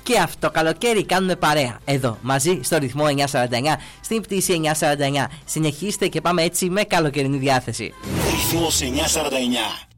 Και αυτό το καλοκαίρι κάνουμε παρέα εδώ μαζί στο ρυθμό 949, στην πτήση 949. Συνεχίστε και πάμε έτσι με καλοκαιρινή διάθεση. Ρυθμός 949.